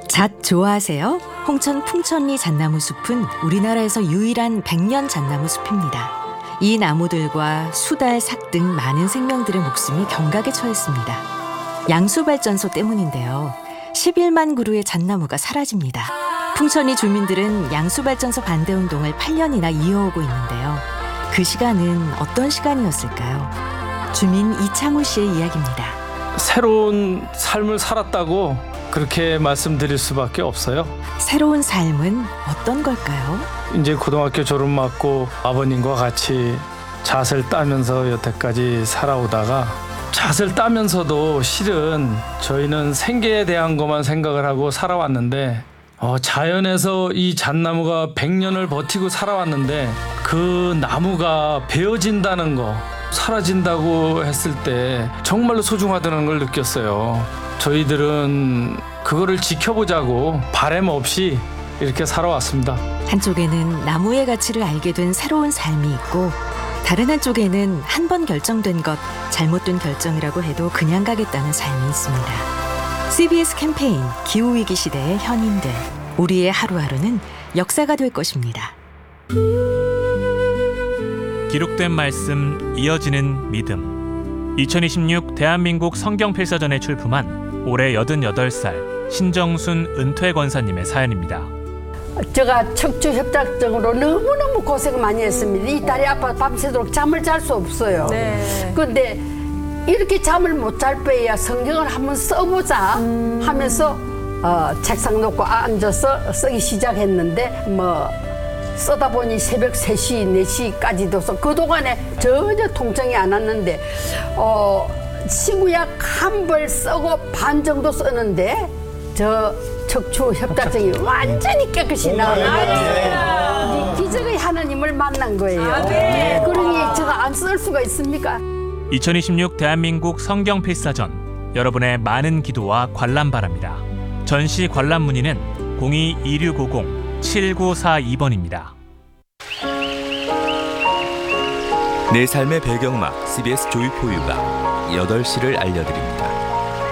잣 좋아하세요? 홍천 풍천리 잣나무 숲은 우리나라에서 유일한 백년 잣나무 숲입니다. 이 나무들과 수달, 삭 등 많은 생명들의 목숨이 경각에 처했습니다. 양수발전소 때문인데요. 11만 그루의 잣나무가 사라집니다. 풍천리 주민들은 양수발전소 반대운동을 8년이나 이어오고 있는데요. 그 시간은 어떤 시간이었을까요? 주민 이창우 씨의 이야기입니다. 새로운 삶을 살았다고 그렇게 말씀드릴 수밖에 없어요. 새로운 삶은 어떤 걸까요? 이제 고등학교 졸업 맞고 아버님과 같이 잣을 따면서 여태까지 살아오다가 잣을 따면서도 실은 저희는 생계에 대한 것만 생각을 하고 살아왔는데 자연에서 이 잣나무가 100년을 버티고 살아왔는데 그 나무가 베어진다는 거, 사라진다고 했을 때 정말로 소중하다는 걸 느꼈어요. 저희들은 그거를 지켜보자고 바람 없이 이렇게 살아왔습니다. 한쪽에는 나무의 가치를 알게 된 새로운 삶이 있고 다른 한쪽에는 한 번 결정된 것, 잘못된 결정이라고 해도 그냥 가겠다는 삶이 있습니다. CBS 캠페인 기후위기 시대의 현인들, 우리의 하루하루는 역사가 될 것입니다. 기록된 말씀, 이어지는 믿음. 2026 대한민국 성경필사전에 출품한 올해 88살 신정순 은퇴 권사님의 사연입니다. 제가 척추 협착증으로 너무너무 고생 많이 했습니다. 이 다리 아파 밤새도록 잠을 잘 수 없어요. 그런데 이렇게 잠을 못 잘 바에야 성경을 한번 써보자 하면서 책상 놓고 앉아서 쓰기 시작했는데 쓰다 보니 새벽 3시, 4시까지도 그동안에 전혀 통증이 안 왔는데 치구약 한 벌 쓰고 반 정도 썼는데 저 척추 협착증이 완전히 깨끗이 나와요. 기적의 하나님을 만난 거예요. 그러니 제가 안 쓸 수가 있습니까? 2026 대한민국 성경필사전, 여러분의 많은 기도와 관람 바랍니다. 전시 관람 문의는 02-2650-7942번입니다. 내 삶의 배경음악 CBS 조이포유가 8시를 알려드립니다.